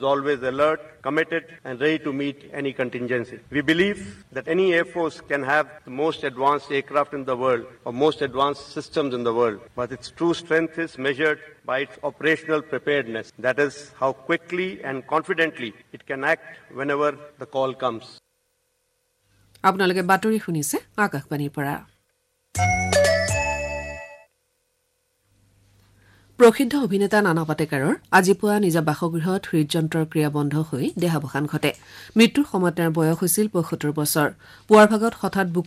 always alert, committed, and ready to meet any contingency. We believe that any Air Force can have the most advanced aircraft in the world or most advanced systems in the world, but its true strength is measured by its operational preparedness. That is, how quickly and confidently it can act whenever the call comes. আপোনালোকে বাতৰি শুনিছে আকাশবাণীৰ পৰা প্ৰসিদ্ধ অভিনেতা নানা পাটেকাৰৰ আজি পুৱা নিজৰ বাসগৃহত হৃদযন্ত্ৰৰ ক্ৰিয়া বন্ধ হৈ দেহাৱসান ঘটে মৃত্যুৰ সময়ত তেওঁৰ বয়স হৈছিল ৭৫ বছৰ পুৱাৰ ভাগত হঠাৎ